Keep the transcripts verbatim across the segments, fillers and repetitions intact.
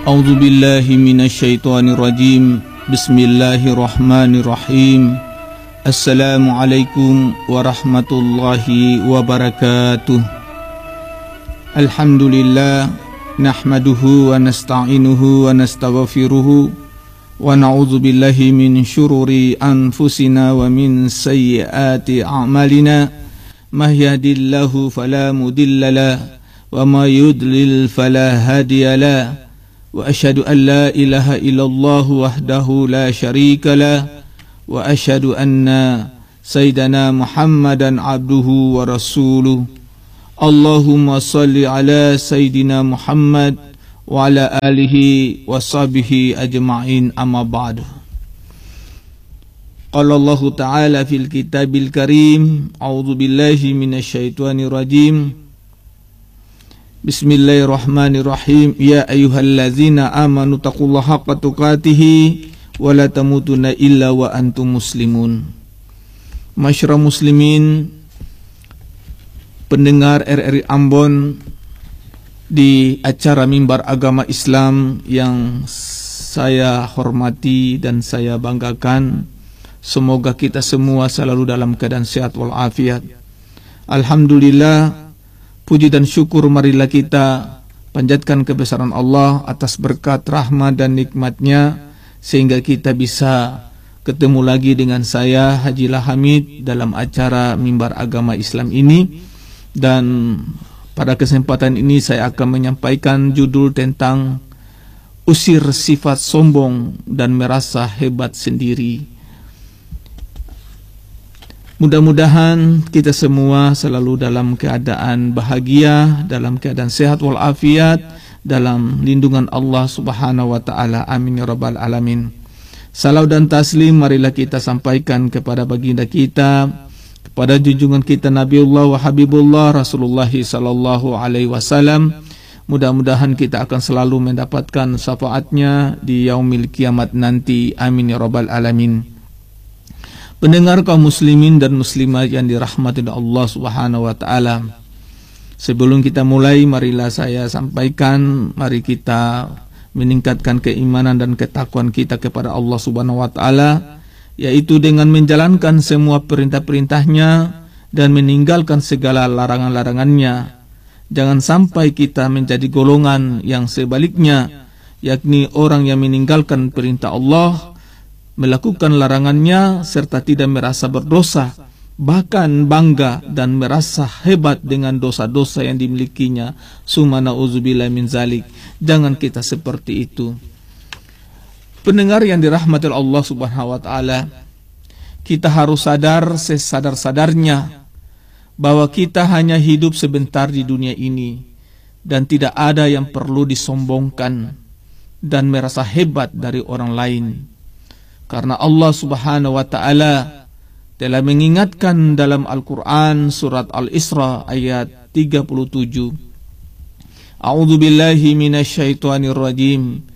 A'udzu billahi minasyaitonir rajim. Bismillahirrahmanirrahim. Assalamualaikum warahmatullahi wabarakatuh. Alhamdulillah nahmaduhu wa nasta'inuhu wa nastaghfiruhu wa na'udzu billahi min syururi anfusina wa min sayyiati a'malina. May yahdihillahu fala mudilla lahu wa may yudlil fala hadiya lahu. Wa asyhadu an la ilaha illallah wahdahu la syarika lah wa asyhadu anna sayyidana Muhammadan abduhu wa rasuluh. Allahumma salli ala sayyidina Muhammad wa ala alihi wa sahbihi ajma'in, amma ba'du. Qala Allah ta'ala fil kitabil karim, a'udzu billahi minasyaitonir rajim. Bismillahirrahmanirrahim. Ya ayyuhallazina amanu taqullaha haqqa tuqatih wa la tamutunna illa wa antum muslimun. Masyarakat muslimin, pendengar R R I Ambon di acara Mimbar Agama Islam yang saya hormati dan saya banggakan, semoga kita semua selalu dalam keadaan sehat walafiat. Alhamdulillah, puji dan syukur marilah kita panjatkan kebesaran Allah atas berkat rahmat dan nikmatnya, sehingga kita bisa ketemu lagi dengan saya Haji Hamid dalam acara Mimbar Agama Islam ini. Dan pada kesempatan ini saya akan menyampaikan judul tentang usir sifat sombong dan merasa hebat sendiri. Mudah-mudahan kita semua selalu dalam keadaan bahagia, dalam keadaan sehat walafiat, dalam lindungan Allah Subhanahu wa taala. Amin ya rabbal alamin. Salam dan taslim marilah kita sampaikan kepada baginda kita, kepada junjungan kita Nabiullah wa Habibullah Rasulullah sallallahu alaihi wasallam. Mudah-mudahan kita akan selalu mendapatkan syafaatnya di yaumil kiamat nanti. Amin ya rabbal alamin. Pendengar kaum muslimin dan muslimat yang dirahmati Allah Subhanahu wa taala. Sebelum kita mulai, marilah saya sampaikan, mari kita meningkatkan keimanan dan ketakwaan kita kepada Allah Subhanahu wa taala, yaitu dengan menjalankan semua perintah-perintahnya dan meninggalkan segala larangan-larangannya. Jangan sampai kita menjadi golongan yang sebaliknya, yakni orang yang meninggalkan perintah Allah, melakukan larangannya serta tidak merasa berdosa, bahkan bangga dan merasa hebat dengan dosa-dosa yang dimilikinya. Summa na'udzubillah min zalik. Jangan kita seperti itu. Pendengar yang dirahmati Allah Subhanahu wa taala, kita harus sadar sesadar-sadarnya bahwa kita hanya hidup sebentar di dunia ini dan tidak ada yang perlu disombongkan dan merasa hebat dari orang lain. Karena Allah Subhanahu wa taala telah mengingatkan dalam Al-Qur'an surat Al-Isra ayat tiga puluh tujuh. A'udzu billahi minasyaitonir rajim.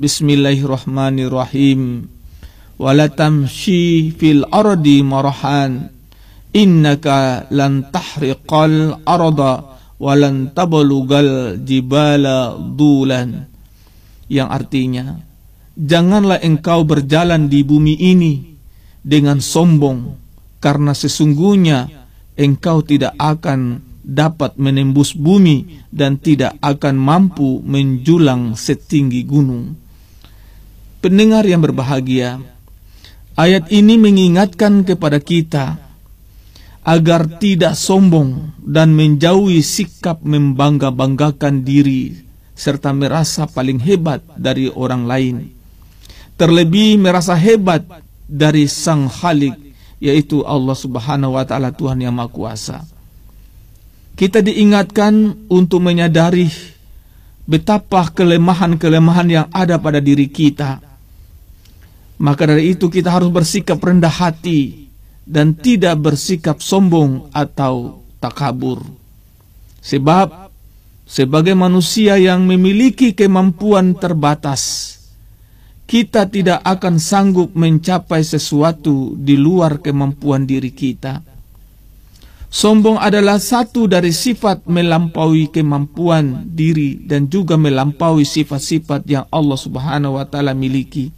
Bismillahirrahmanirrahim. Wa la tamshi fil ardi marahan innaka lan tahriqal arda wa lan tablugal jibala dulan. Yang artinya, janganlah engkau berjalan di bumi ini dengan sombong, karena sesungguhnya engkau tidak akan dapat menembus bumi dan tidak akan mampu menjulang setinggi gunung. Pendengar yang berbahagia, ayat ini mengingatkan kepada kita agar tidak sombong dan menjauhi sikap membangga-banggakan diri serta merasa paling hebat dari orang lain, terlebih merasa hebat dari Sang Khalik, yaitu Allah Subhanahu wa taala, Tuhan yang Maha Kuasa. Kita diingatkan untuk menyadari betapa kelemahan-kelemahan yang ada pada diri kita. Maka dari itu kita harus bersikap rendah hati dan tidak bersikap sombong atau takabur. Sebab sebagai manusia yang memiliki kemampuan terbatas, kita tidak akan sanggup mencapai sesuatu di luar kemampuan diri kita. Sombong adalah satu dari sifat melampaui kemampuan diri dan juga melampaui sifat-sifat yang Allah Subhanahu wa taala miliki.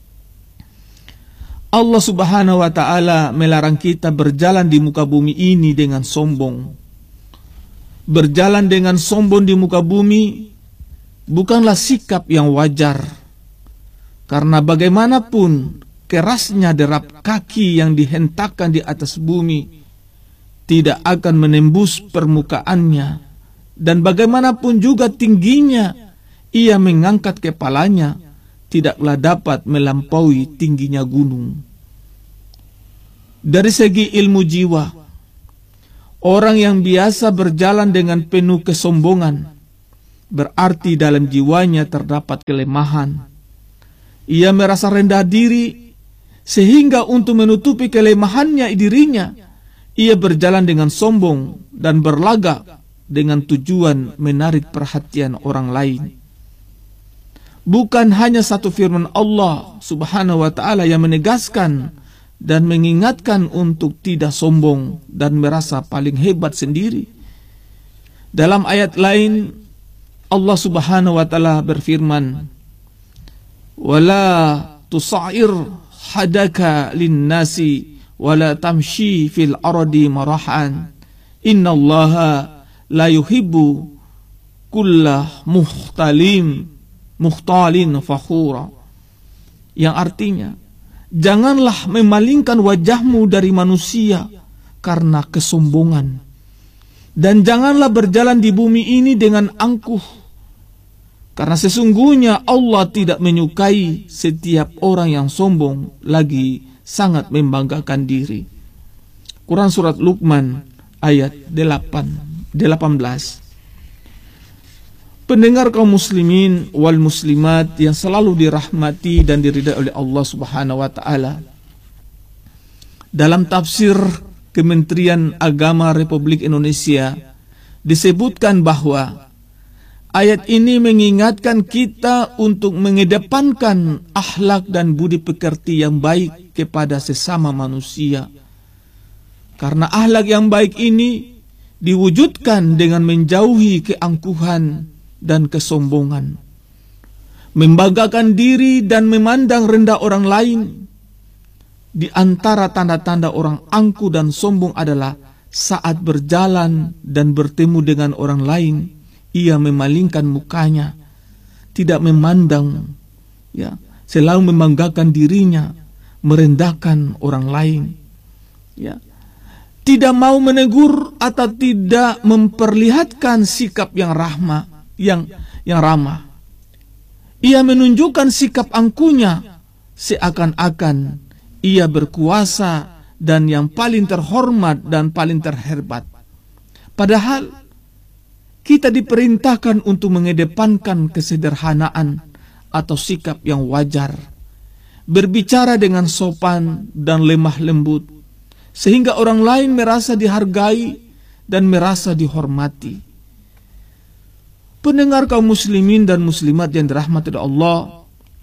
Allah Subhanahu wa taala melarang kita berjalan di muka bumi ini dengan sombong. Berjalan dengan sombong di muka bumi bukanlah sikap yang wajar. Karena bagaimanapun kerasnya derap kaki yang dihentakkan di atas bumi tidak akan menembus permukaannya, dan bagaimanapun juga tingginya ia mengangkat kepalanya tidaklah dapat melampaui tingginya gunung. Dari segi ilmu jiwa, orang yang biasa berjalan dengan penuh kesombongan berarti dalam jiwanya terdapat kelemahan. Ia merasa rendah diri sehingga untuk menutupi kelemahannya dirinya ia berjalan dengan sombong dan berlagak dengan tujuan menarik perhatian orang lain. Bukan hanya satu firman Allah Subhanahu wa taala yang menegaskan dan mengingatkan untuk tidak sombong dan merasa paling hebat sendiri. Dalam ayat lain Allah Subhanahu wa taala berfirman, "Wala tusa'ir hadaka lin-nasi wala tamshi fil ardi marahan innallaha la yuhibbu kulla muhtalim muhtalin fakhura." Yang artinya, janganlah memalingkan wajahmu dari manusia karena kesombongan, dan janganlah berjalan di bumi ini dengan angkuh, karena sesungguhnya Allah tidak menyukai setiap orang yang sombong lagi sangat membanggakan diri. Quran surat Luqman ayat delapan belas. Pendengar kaum muslimin wal muslimat yang selalu dirahmati dan diridai oleh Allah Subhanahu wa taala. Dalam tafsir Kementerian Agama Republik Indonesia disebutkan bahwa ayat ini mengingatkan kita untuk mengedepankan akhlak dan budi pekerti yang baik kepada sesama manusia. Karena akhlak yang baik ini diwujudkan dengan menjauhi keangkuhan dan kesombongan, membanggakan diri dan memandang rendah orang lain. Di antara tanda-tanda orang angkuh dan sombong adalah saat berjalan dan bertemu dengan orang lain, ia memalingkan mukanya, tidak memandang, ya, selalu membanggakan dirinya, merendahkan orang lain, ya. Tidak mau menegur atau tidak memperlihatkan sikap yang rahmah, yang yang ramah. Ia menunjukkan sikap angkuhnya seakan-akan ia berkuasa dan yang paling terhormat dan paling terhebat. Padahal kita diperintahkan untuk mengedepankan kesederhanaan atau sikap yang wajar, berbicara dengan sopan dan lemah lembut, sehingga orang lain merasa dihargai dan merasa dihormati. Pendengar kaum muslimin dan muslimat yang dirahmati Allah,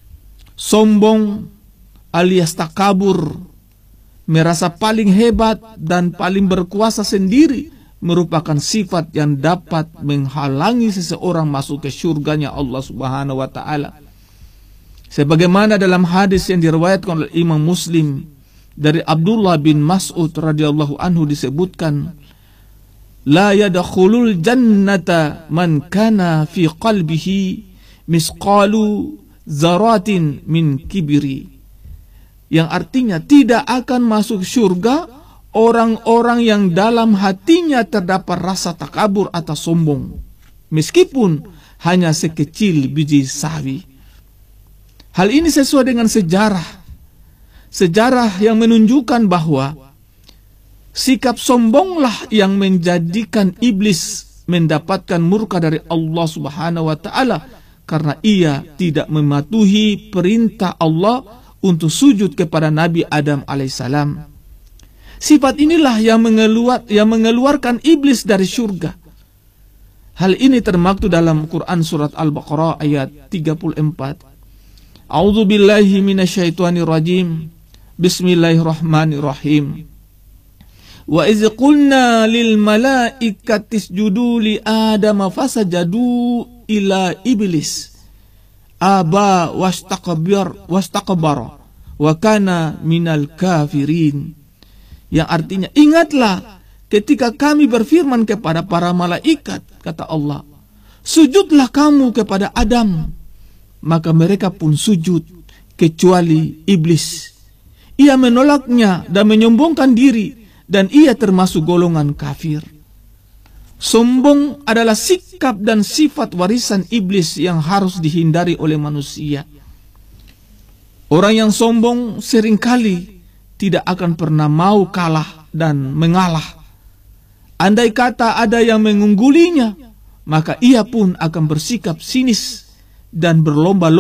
sombong alias takabur, merasa paling hebat dan paling berkuasa sendiri, merupakan sifat yang dapat menghalangi seseorang masuk ke surganya Allah Subhanahu wa taala. Sebagaimana dalam hadis yang diriwayatkan oleh Imam Muslim dari Abdullah bin Mas'ud radhiyallahu anhu disebutkan, la yadkhulul jannata man kana fi qalbihi misqalu zaratin min kibri. Yang artinya tidak akan masuk surga orang-orang yang dalam hatinya terdapat rasa takabur atau sombong, meskipun hanya sekecil biji sawi. Hal ini sesuai dengan sejarah. Sejarah yang menunjukkan bahwa sikap sombonglah yang menjadikan iblis mendapatkan murka dari Allah Subhanahu wa taala karena ia tidak mematuhi perintah Allah untuk sujud kepada Nabi Adam alaihissalam. Sifat inilah yang mengeluar, yang mengeluarkan iblis dari surga. Hal ini termaktub dalam Quran surat Al-Baqarah ayat tiga puluh empat. A'udzu billahi minasyaitonir rajim. Bismillahirrahmanirrahim. Wa iz qulna lil malaikati isjudu li Adama fasajadu ila iblis aba wastakbar wastakbara wa kana minal kafirin. Yang artinya, ingatlah ketika kami berfirman kepada para malaikat, kata Allah, sujudlah kamu kepada Adam. Maka mereka pun sujud kecuali iblis. Ia menolaknya dan menyombongkan diri, dan ia termasuk golongan kafir. Sombong adalah sikap dan sifat warisan iblis yang harus dihindari oleh manusia. Orang yang sombong seringkali tidak akan pernah mau kalah dan mengalah. Andai kata ada yang mengunggulinya, maka ia pun akan bersikap sinis dan berlomba-lomba